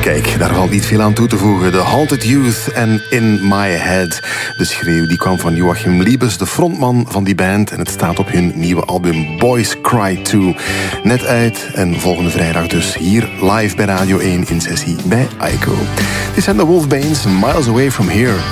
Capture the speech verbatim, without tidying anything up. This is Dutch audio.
Kijk, daar valt niet veel aan toe te voegen. The Haunted Youth en In My Head. De schreeuw die kwam van Joachim Liebes, de frontman van die band. En het staat op hun nieuwe album Boys Cry Too. Net uit en volgende vrijdag dus hier live bij Radio één in sessie bij Aiko. Dit zijn de Wolfbanes, Miles Away From Here.